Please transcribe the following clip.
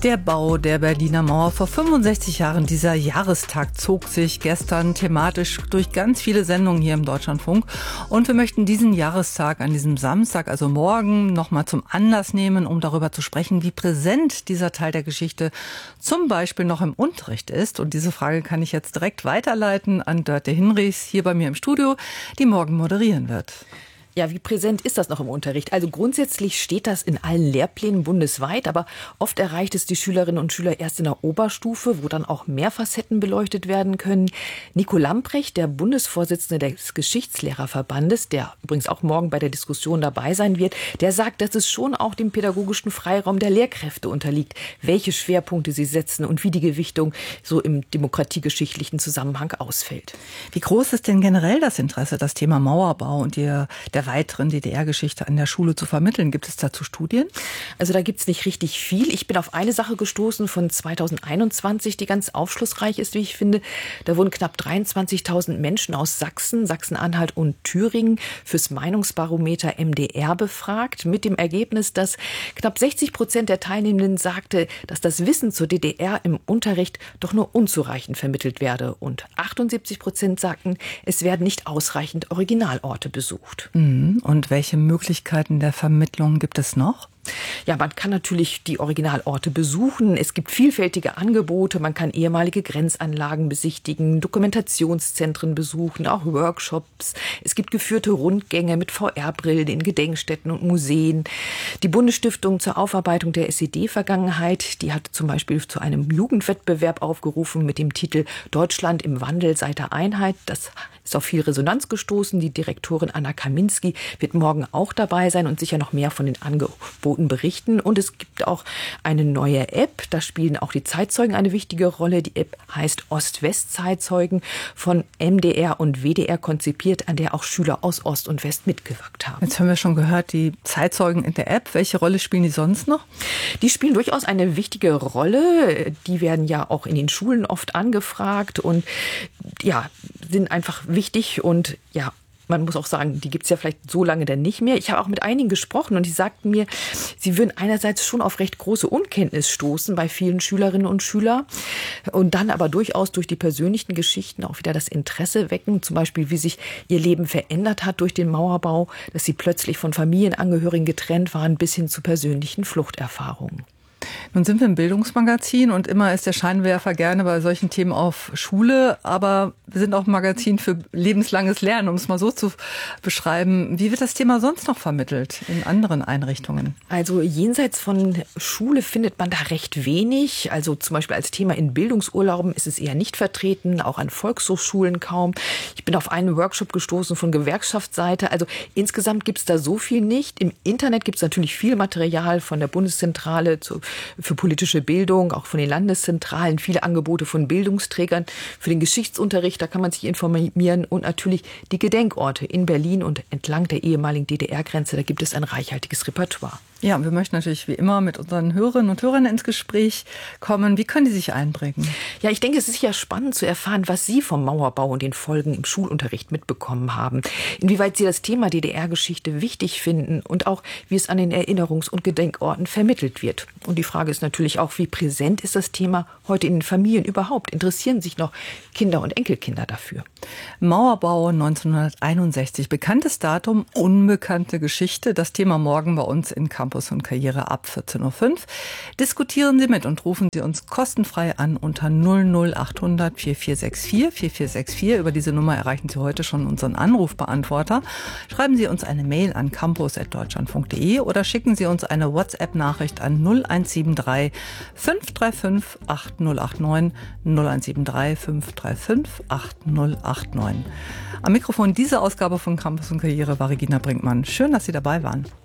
Der Bau der Berliner Mauer vor 65 Jahren, dieser Jahrestag zog sich gestern thematisch durch ganz viele Sendungen hier im Deutschlandfunk. Und wir möchten diesen Jahrestag an diesem Samstag, also morgen, nochmal zum Anlass nehmen, um darüber zu sprechen, wie präsent dieser Teil der Geschichte zum Beispiel noch im Unterricht ist. Und diese Frage kann ich jetzt direkt weiterleiten an Dörte Hinrichs hier bei mir im Studio, die morgen moderieren wird. Ja, wie präsent ist das noch im Unterricht? Also grundsätzlich steht das in allen Lehrplänen bundesweit, aber oft erreicht es die Schülerinnen und Schüler erst in der Oberstufe, wo dann auch mehr Facetten beleuchtet werden können. Nico Lamprecht, der Bundesvorsitzende des Geschichtslehrerverbandes, der übrigens auch morgen bei der Diskussion dabei sein wird, der sagt, dass es schon auch dem pädagogischen Freiraum der Lehrkräfte unterliegt, welche Schwerpunkte sie setzen und wie die Gewichtung so im demokratiegeschichtlichen Zusammenhang ausfällt. Wie groß ist denn generell das Interesse, das Thema Mauerbau und der weiteren DDR-Geschichte an der Schule zu vermitteln? Gibt es dazu Studien? Also da gibt es nicht richtig viel. Ich bin auf eine Sache gestoßen von 2021, die ganz aufschlussreich ist, wie ich finde. Da wurden knapp 23.000 Menschen aus Sachsen, Sachsen-Anhalt und Thüringen fürs Meinungsbarometer MDR befragt, mit dem Ergebnis, dass knapp 60% der Teilnehmenden sagte, dass das Wissen zur DDR im Unterricht doch nur unzureichend vermittelt werde. Und 78% sagten, es werden nicht ausreichend Originalorte besucht. Und welche Möglichkeiten der Vermittlung gibt es noch? Ja, man kann natürlich die Originalorte besuchen. Es gibt vielfältige Angebote. Man kann ehemalige Grenzanlagen besichtigen, Dokumentationszentren besuchen, auch Workshops. Es gibt geführte Rundgänge mit VR-Brillen in Gedenkstätten und Museen. Die Bundesstiftung zur Aufarbeitung der SED-Vergangenheit, die hat zum Beispiel zu einem Jugendwettbewerb aufgerufen mit dem Titel Deutschland im Wandel seit der Einheit. Das ist auf viel Resonanz gestoßen. Die Direktorin Anna Kaminski wird morgen auch dabei sein und sicher noch mehr von den Angeboten berichten. Und es gibt auch eine neue App. Da spielen auch die Zeitzeugen eine wichtige Rolle. Die App heißt Ost-West-Zeitzeugen, von MDR und WDR konzipiert, an der auch Schüler aus Ost und West mitgewirkt haben. Jetzt haben wir schon gehört, die Zeitzeugen in der App. Welche Rolle spielen die sonst noch? Die spielen durchaus eine wichtige Rolle. Die werden ja auch in den Schulen oft angefragt und ja, sind einfach wichtig und ja, man muss auch sagen, die gibt es ja vielleicht so lange dann nicht mehr. Ich habe auch mit einigen gesprochen und die sagten mir, sie würden einerseits schon auf recht große Unkenntnis stoßen bei vielen Schülerinnen und Schülern und dann aber durchaus durch die persönlichen Geschichten auch wieder das Interesse wecken, zum Beispiel wie sich ihr Leben verändert hat durch den Mauerbau, dass sie plötzlich von Familienangehörigen getrennt waren bis hin zu persönlichen Fluchterfahrungen. Nun sind wir im Bildungsmagazin und immer ist der Scheinwerfer gerne bei solchen Themen auf Schule, aber wir sind auch ein Magazin für lebenslanges Lernen, um es mal so zu beschreiben. Wie wird das Thema sonst noch vermittelt in anderen Einrichtungen? Also jenseits von Schule findet man da recht wenig. Also zum Beispiel als Thema in Bildungsurlauben ist es eher nicht vertreten, auch an Volkshochschulen kaum. Ich bin auf einen Workshop gestoßen von Gewerkschaftsseite. Also insgesamt gibt es da so viel nicht. Im Internet gibt es natürlich viel Material von der Bundeszentrale für politische Bildung, auch von den Landeszentralen, viele Angebote von Bildungsträgern für den Geschichtsunterricht, da kann man sich informieren und natürlich die Gedenkorte in Berlin und entlang der ehemaligen DDR-Grenze, da gibt es ein reichhaltiges Repertoire. Ja, wir möchten natürlich wie immer mit unseren Hörerinnen und Hörern ins Gespräch kommen. Wie können die sich einbringen? Ja, ich denke, es ist sicher spannend zu erfahren, was Sie vom Mauerbau und den Folgen im Schulunterricht mitbekommen haben. Inwieweit Sie das Thema DDR-Geschichte wichtig finden und auch, wie es an den Erinnerungs- und Gedenkorten vermittelt wird. Und die Frage ist natürlich auch, wie präsent ist das Thema heute in den Familien überhaupt? Interessieren sich noch Kinder und Enkelkinder dafür? Mauerbau 1961, bekanntes Datum, unbekannte Geschichte. Das Thema morgen bei uns in Campus und Karriere ab 14.05 Uhr. Diskutieren Sie mit und rufen Sie uns kostenfrei an unter 00800 4464 4464. Über diese Nummer erreichen Sie heute schon unseren Anrufbeantworter. Schreiben Sie uns eine Mail an campus@deutschlandfunk.de oder schicken Sie uns eine WhatsApp-Nachricht an 0173 535 8089 0173 535 8089. Am Mikrofon diese Ausgabe von Campus und Karriere war Regina Brinkmann. Schön, dass Sie dabei waren.